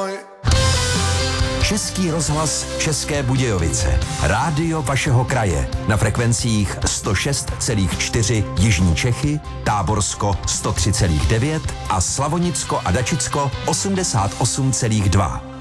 Český rozhlas České Budějovice. Rádio vašeho kraje. Na frekvencích 106,4 Jižní Čechy, Táborsko 103,9 a Slavonicko a Dačicko 88,2.